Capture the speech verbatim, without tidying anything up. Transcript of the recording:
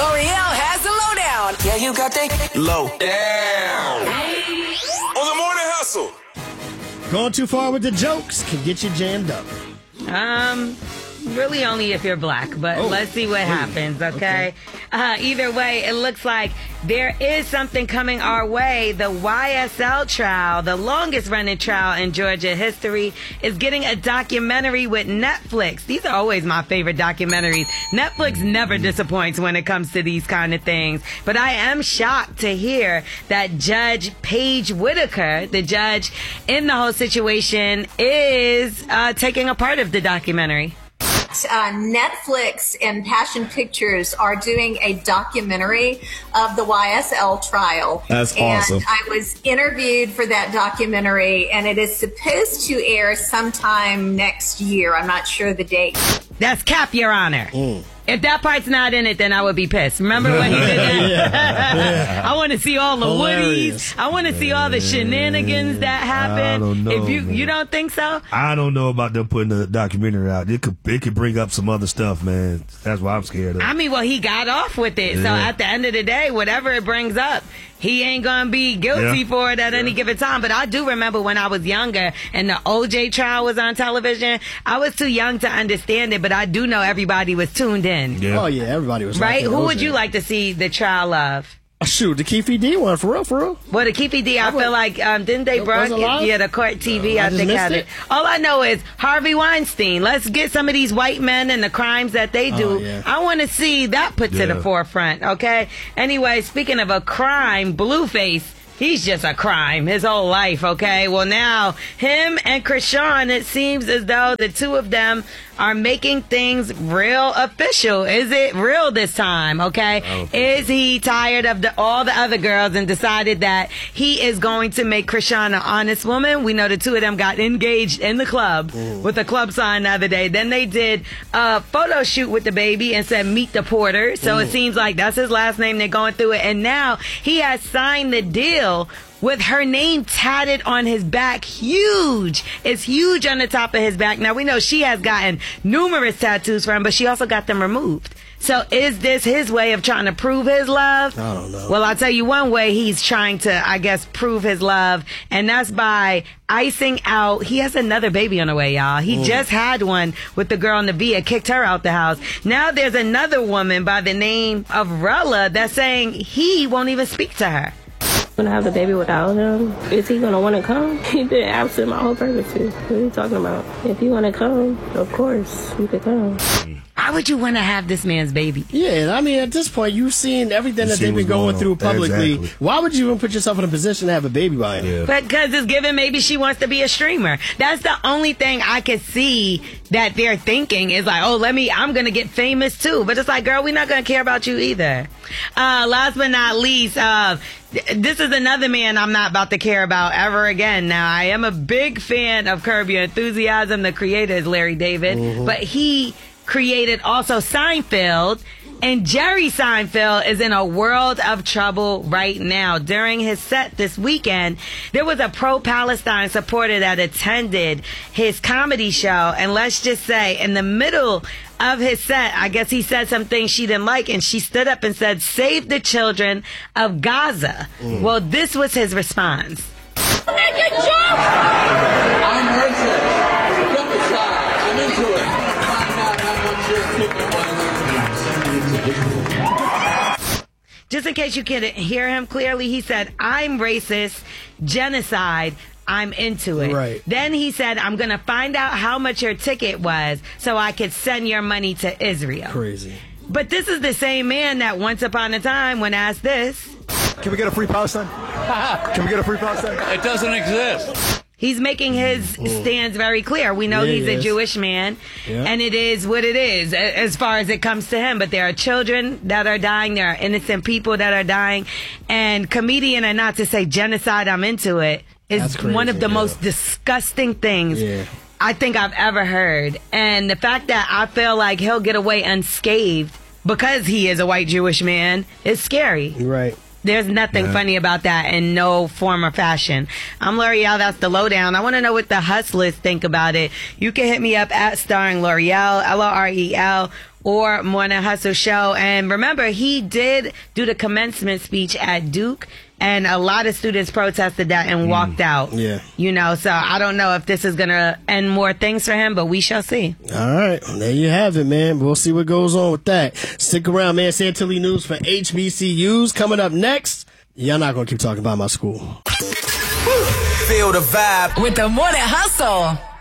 L'Oreal has the lowdown. Yeah, you got that low down. On the morning hustle. Going too far with the jokes can get you jammed up. Um, really only if you're black, but oh, let's see what hey. happens, okay? okay. Uh, either way, it looks like there is something coming our way. The Y S L trial, the longest running trial in Georgia history, is getting a documentary with Netflix. These are always my favorite documentaries. Netflix never disappoints when it comes to these kind of things. But I am shocked to hear that Judge Paige Whitaker, the judge in the whole situation, is uh, taking a part of the documentary. Uh, Netflix and Passion Pictures are doing a documentary of the Y S L trial. That's awesome. And I was interviewed for that documentary, and it is supposed to air sometime next year. I'm not sure the date. That's cap, Your Honor. Mm. If that part's not in it, then I would be pissed. Remember when he did that? yeah. I want to see all the Hilarious. woodies. I want to see all the shenanigans that happen. I don't know, if you man. you don't think so? I don't know about them putting the documentary out. It could it could bring up some other stuff, man. That's why I'm scared of. I mean, well, he got off with it. So Yeah. at the end of the day, whatever it brings up, he ain't going to be guilty Yeah. for it at Yeah. any given time. But I do remember when I was younger and the O J trial was on television. I was too young to understand it, but I do know everybody was tuned in. Yeah. Oh, yeah, everybody was Right? rocking Who O J. would you like to see the trial of? Oh, shoot, the Keefe D one, for real, for real. Well, the Keefe D, I, I would- feel like, um, didn't they Was it broadcast? live? Yeah, the Court T V, I I, just think, missed had it. it. All I know is Harvey Weinstein. Let's get some of these white men and the crimes that they do. Oh, yeah. I want to see that put to the Yeah. forefront, okay? Anyway, speaking of a crime, Blueface, he's just a crime his whole life, okay? Well, now, him and Krishan, it seems as though the two of them are making things real official. Is it real this time, okay? Is he tired of the, all the other girls and decided that he is going to make Krishan an honest woman? We know the two of them got engaged in the club with a club sign the other day. Then they did a photo shoot with the baby and said, meet the Porter. So it seems like that's his last name. They're going through it. And now he has signed the deal with her name tatted on his back. Huge. It's huge on the top of his back. Now, we know she has gotten numerous tattoos from him, but she also got them removed. So is this his way of trying to prove his love? I don't know. Well, I'll tell you one way he's trying to, I guess, prove his love, and that's by icing out. He has another baby on the way, y'all. He Mm. just had one with the girl in the Via, kicked her out the house. Now there's another woman by the name of Rella that's saying he won't even speak to her. Gonna have the baby without him? Is he gonna want to come? He been absent my whole pregnancy. What are you talking about? If you want to come, of course you could come. Why would you want to have this man's baby? Yeah, and I mean, at this point, you've seen everything You that see they've been what's going going through on. publicly. Exactly. Why would you even put yourself in a position to have a baby by him? Yeah. Because it's given maybe she wants to be a streamer. That's the only thing I could see that they're thinking is like, oh, let me, I'm going to get famous too. But it's like, girl, we're not going to care about you either. Uh, last but not least, uh, th- this is another man I'm not about to care about ever again. Now, I am a big fan of Curb Your Enthusiasm. The creator is Larry David. Mm-hmm. But he created also Seinfeld. And Jerry Seinfeld is in a world of trouble right now. During his set this weekend, there was a pro-Palestine supporter that attended his comedy show. And let's just say, in the middle of his set, I guess he said some things she didn't like, and she stood up and said, save the children of Gaza. Mm. Well, this was his response. I'm racist. Get the shot. I'm into it. Find out how much you're kicking my Just in case you couldn't hear him clearly, he said, I'm racist, genocide, I'm into it. Right. Then he said, I'm going to find out how much your ticket was so I could send your money to Israel. Crazy. But this is the same man that once upon a time, when asked this, Can we get a free Palestine? Can we get a free Palestine? It doesn't exist. he's making his stance very clear. We know Yeah, he's he a is. Jewish man, Yeah. and it is what it is a- as far as it comes to him. But there are children that are dying. There are innocent people that are dying. And comedian or not, to say genocide, I'm into it, is That's crazy, one of the yeah. most disgusting things Yeah. I think I've ever heard. And the fact that I feel like he'll get away unscathed because he is a white Jewish man is scary. Right. There's nothing Yeah. funny about that in no form or fashion. I'm L'Oreal. That's the lowdown. I want to know what the hustlers think about it. You can hit me up at Starring L'Oreal, L O R E L. or Morning Hustle Show. And remember, he did do the commencement speech at Duke, and a lot of students protested that and walked out. Yeah. You know, so I don't know if this is going to end more things for him, but we shall see. All right. There you have it, man. We'll see what goes on with that. Stick around, man. Santilli News for H B C Us. Coming up next, y'all not going to keep talking about my school. Feel the vibe With the Morning Hustle.